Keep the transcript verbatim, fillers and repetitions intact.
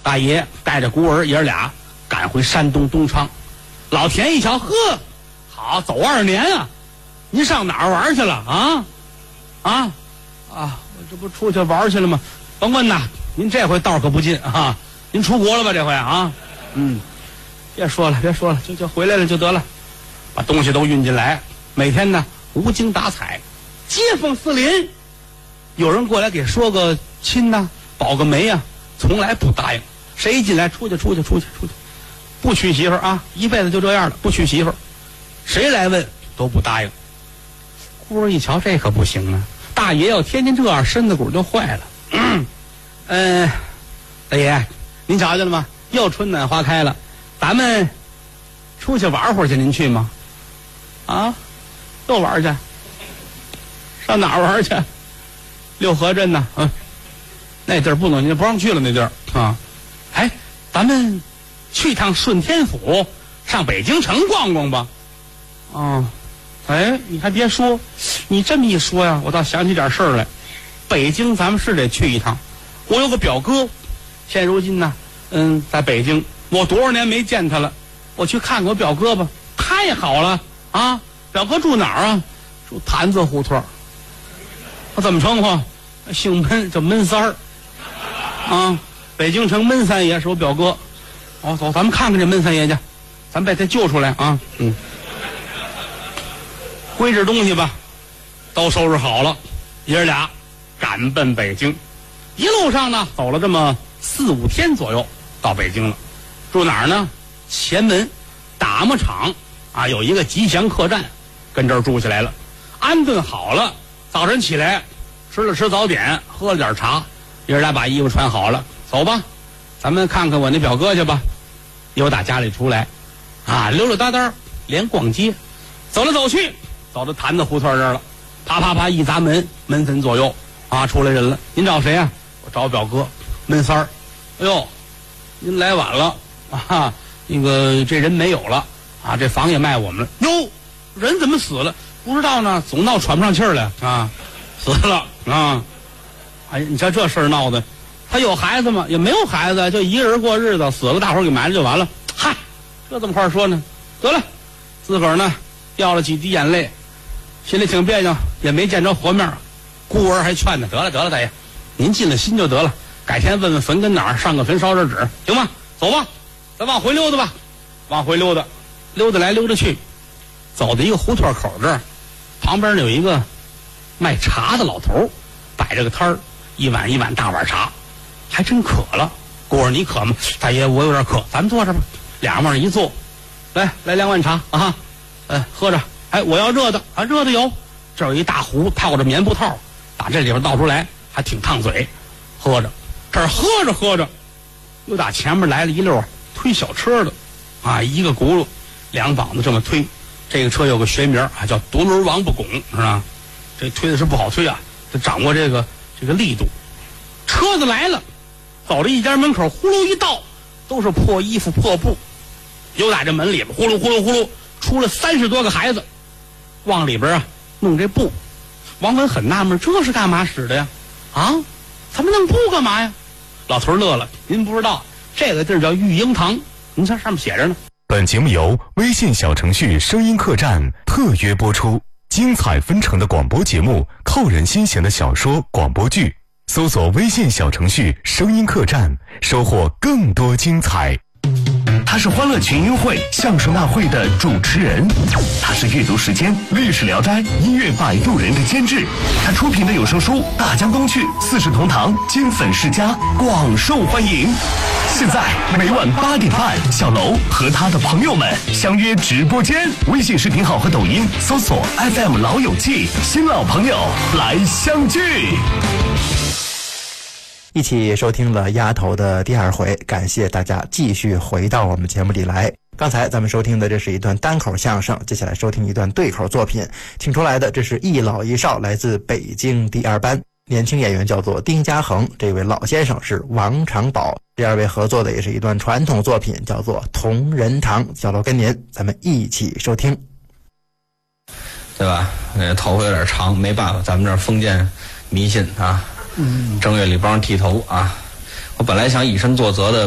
大爷带着孤儿爷儿俩赶回山东东昌。老田一瞧，呵，好，走二年啊！您上哪儿玩去了啊？啊啊！我这不出去玩去了吗？甭问呐，您这回道可不近啊！您出国了吧？这回啊？嗯，别说了，别说了，就就回来了就得了。把东西都运进来，每天呢无精打采，街坊四邻，有人过来给说个亲呐、保个媒啊，从来不答应。谁一进来，出去出去出去出去，不娶媳妇儿啊，一辈子就这样了，不娶媳妇儿。谁来问都不答应。孤儿一瞧，这可不行啊！大爷要天天这样，身子骨就坏了。嗯，呃，大爷，您瞧见了吗？又春暖花开了，咱们出去玩会儿去，您去吗？啊，又玩去？上哪儿玩去？六合镇呢？嗯，那地儿不能，您不让去了，那地儿啊。哎，咱们去趟顺天府，上北京城逛逛吧。啊，哎，你还别说，你这么一说呀，我倒想起点事儿来。北京咱们是得去一趟。我有个表哥，现如今呢，嗯，在北京，我多少年没见他了，我去看看我表哥吧。太好了啊！表哥住哪儿啊？住坛子胡同。我怎么称呼？姓闷，叫闷三儿。啊，北京城闷三爷是我表哥。哦，走，咱们看看这闷三爷去，咱把他救出来啊！嗯，归置东西吧，都收拾好了，爷儿俩赶奔北京。一路上呢，走了这么四五天左右，到北京了。住哪儿呢？前门打磨厂啊，有一个吉祥客栈，跟这儿住起来了。安顿好了，早晨起来吃了吃早点，喝了点茶，爷儿俩把衣服穿好了，走吧，咱们看看我那表哥去吧。又打家里出来，啊，溜溜达达，连逛街，走来走去，走到坛子胡同这儿了。啪啪啪一砸门，门分左右，啊，出来人了。您找谁啊？我找我表哥，闷三儿。哎呦，您来晚了啊！那个这人没有了啊，这房也卖我们了。哟，人怎么死了？不知道呢，总闹喘不上气儿来啊，死了啊！哎，你瞧这事儿闹的，他有孩子吗？也没有孩子，就一个人过日子，死了大伙儿给埋了就完了。嗨，这怎么话说呢？得了，自个儿呢掉了几滴眼泪，心里挺别扭，也没见着活面。孤儿还劝他，得了得了，大爷，您尽了心就得了，改天问问坟跟哪儿，上个坟烧点纸，行吗？走吧，咱往回溜达吧。往回溜达，溜达来溜达去，走到一个胡同口这儿，旁边呢有一个卖茶的老头，摆着个摊儿，一碗一碗大碗茶，还真渴了。孤儿你渴吗？大爷我有点渴，咱们坐这吧。俩往那一坐，来来两碗茶啊，呃喝着。哎，我要热的啊，热的有，这有一大壶套着棉布套，打这里边倒出来，还挺烫嘴。喝着，这儿喝着喝着，又打前面来了一溜推小车的，啊，一个轱辘，两膀子这么推。这个车有个学名啊，叫独轮王八拱，是吧？这推的是不好推啊，得掌握这个这个力度。车子来了，走到一家门口，呼噜一倒，都是破衣服破布。又打这门里边，呼噜呼噜呼噜，出了三十多个孩子，往里边啊弄这布。王文很纳闷，这是干嘛使的呀？啊，咱们弄布干嘛呀？老头乐了，您不知道，这个地儿叫育婴堂，您看上面写着呢。 本节目由微信小程序声音客栈特约播出，精彩纷呈的广播节目，扣人心弦的小说广播剧，搜索微信小程序声音客栈，收获更多精彩。他是欢乐群英会相声大会的主持人，他是阅读时间历史聊斋音乐摆渡人的监制，他出品的有声书《大江东去》四世同堂金粉世家广受欢迎。现在每晚八点半，小楼和他的朋友们相约直播间，微信视频号和抖音搜索 F M 老友记，新老朋友来相聚。 一起收听了丫头的第二回，感谢大家继续回到我们节目里来。刚才咱们收听的这是一段单口相声，接下来收听一段对口作品，请出来的这是一老一少，来自北京第二班，年轻演员叫做丁家恒，这位老先生是王长宝，第二位合作的也是一段传统作品，叫做同仁堂。小楼跟您咱们一起收听， 对吧？那头发有点长，没办法，咱们这儿封建迷信啊。正月里帮人剃头啊，我本来想以身作则的